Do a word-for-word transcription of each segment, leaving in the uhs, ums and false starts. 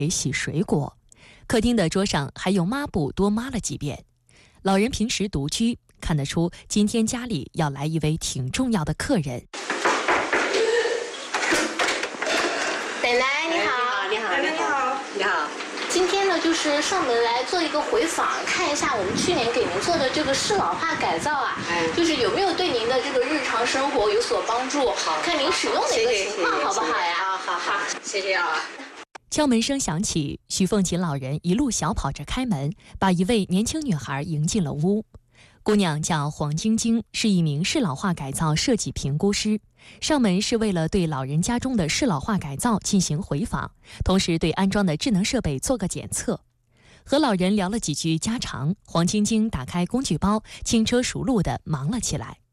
给洗水果。客厅的桌上还用抹布多抹了几遍。老人平时独居，看得出今天家里要来一位挺重要的客人。 奶奶你好， 你好， 奶奶你好， 你好。 今天呢，就是上门来做一个回访，看一下我们去年给您做的这个适老化改造啊， 哎、 就是有没有对您的这个日常生活有所帮助？ 好， 看您使用的一个情况好不好呀？ 好好好，谢谢啊。 敲门声响起，徐凤琴老人一路小跑着开门，把一位年轻女孩迎进了屋。姑娘叫黄晶晶，是一名适老化改造设计评估师。上门是为了对老人家中的适老化改造进行回访，同时对安装的智能设备做个检测。和老人聊了几句家常，黄晶晶打开工具包，轻车熟路地忙了起来。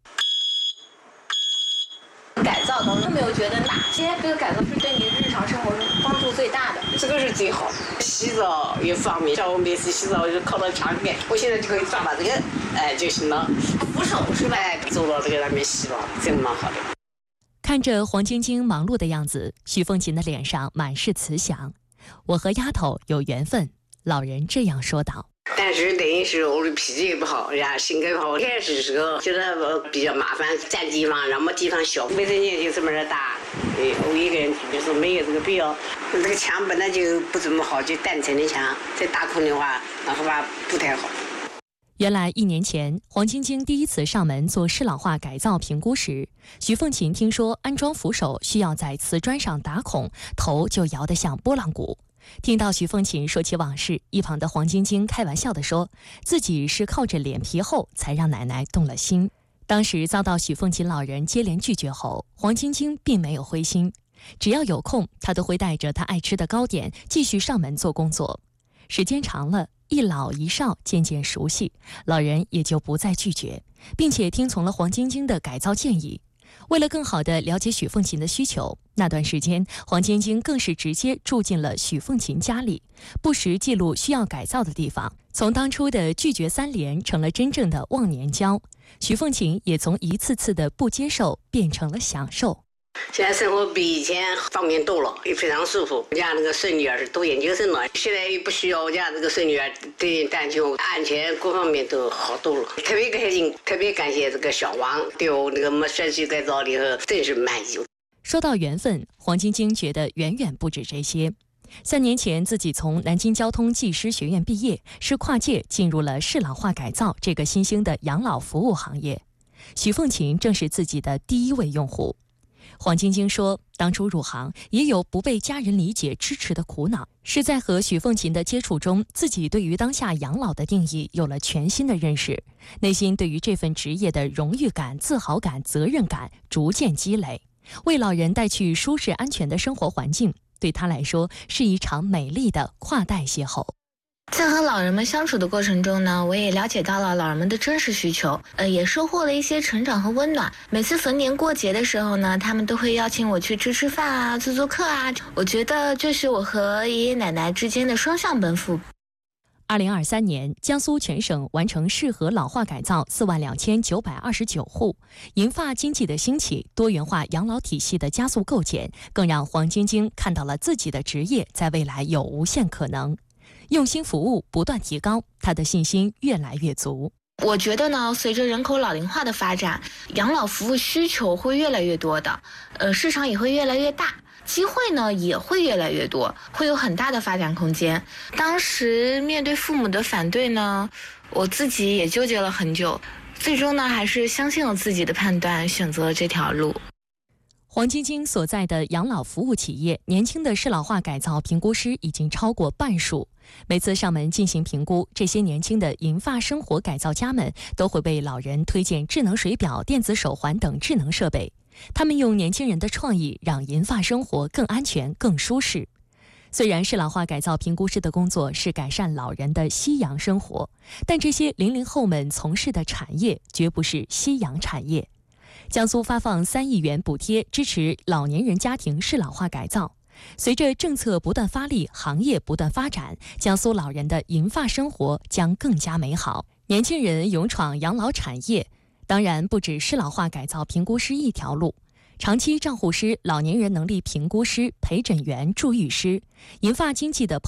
改造当中，有没有觉得哪些这个改造是对你日常生活中帮助最大的？ 这个是最好，洗澡也方便。像我每次洗澡就靠到墙边，我现在就可以抓把这个，哎就行了。 扶手是吧？ 哎，走到这个上面洗了，真蛮好的。 看着黄晶晶忙碌的样子，徐凤琴的脸上满是慈祥。我和丫头有缘分，老人这样说道。 但是等于是我的脾气也不好，然后性格不好。我开始时候觉得比较麻烦，占地方，然后地方小，卫生间就这么大，哎，我一个人就是没有这个必要。这个墙本来就不怎么好，就单层的墙，再打孔的话，然后吧不太好。 原来一年前，黄晶晶第一次上门做适老化改造评估时，徐凤琴听说安装扶手需要在瓷砖上打孔，头就摇得像拨浪鼓。听到徐凤琴说起往事，一旁的黄晶晶开玩笑地说，自己是靠着脸皮厚才让奶奶动了心。当时遭到许凤琴老人接连拒绝后，黄晶晶并没有灰心，只要有空，她都会带着她爱吃的糕点继续上门做工作。时间长了，一老一少渐渐熟悉，老人也就不再拒绝，并且听从了黄晶晶的改造建议。为了更好地了解许凤琴的需求，那段时间黄晶晶更是直接住进了许凤琴家里，不时记录需要改造的地方。从当初的拒绝三连成了真正的忘年交，许凤琴也从一次次的不接受变成了享受。 现在生活比以前方便多了，也非常舒服。我家那个孙女儿是读研究生了，现在也不需要我家这个孙女儿对单亲安全各方面都好多了，特别开心，特别感谢这个小王对我那个么社区改造里头真是满意。 说到缘分，黄晶晶觉得远远不止这些。三年前，自己从南京交通技师学院毕业，是跨界进入了适老化改造这个新兴的养老服务行业。许凤琴正是自己的第一位用户。黄晶晶说，当初入行也有不被家人理解支持的苦恼，是在和许凤琴的接触中，自己对于当下养老的定义有了全新的认识，内心对于这份职业的荣誉感、自豪感、责任感逐渐积累，为老人带去舒适安全的生活环境，对他来说是一场美丽的跨代邂逅。 在和老人们相处的过程中呢，我也了解到了老人们的真实需求，呃，也收获了一些成长和温暖。每次逢年过节的时候呢，他们都会邀请我去吃吃饭啊，做做客啊。我觉得这是我和爷爷奶奶之间的双向奔赴。 二零二三年，江苏全省完成适合老化改造四万两千九百二十九户，银发经济的兴起，多元化养老体系的加速构建，更让黄晶晶看到了自己的职业在未来有无限可能。用心服务，不断提高，他的信心越来越足。 我觉得呢，随着人口老龄化的发展，养老服务需求会越来越多的，呃，市场也会越来越大，机会呢也会越来越多，会有很大的发展空间。当时面对父母的反对呢，我自己也纠结了很久，最终呢还是相信了自己的判断，选择了这条路。 黄晶晶所在的养老服务企业，年轻的适老化改造评估师已经超过半数。每次上门进行评估，这些年轻的银发生活改造家们都会为老人推荐智能水表、电子手环等智能设备。他们用年轻人的创意，让银发生活更安全、更舒适。虽然适老化改造评估师的工作是改善老人的夕阳生活，但这些零零后们从事的产业绝不是夕阳产业。江苏发放三亿元补贴，支持老年人家庭适老化改造。随着政策不断发力，行业不断发展，江苏老人的银发生活将更加美好。年轻人勇闯养老产业，当然不止适老化改造评估师一条路。 长期账户师、老年人能力评估师、陪诊员、助育师、银发经济的